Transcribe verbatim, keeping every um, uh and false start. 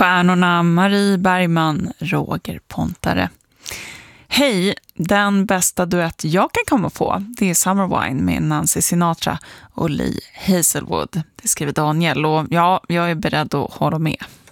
stjärnorna Marie Bergman, Roger Pontare. Hej, den bästa duett jag kan komma på, det är Summer Wine med Nancy Sinatra och Lee Hazelwood. Det skriver Daniel och ja, jag är beredd att hålla med.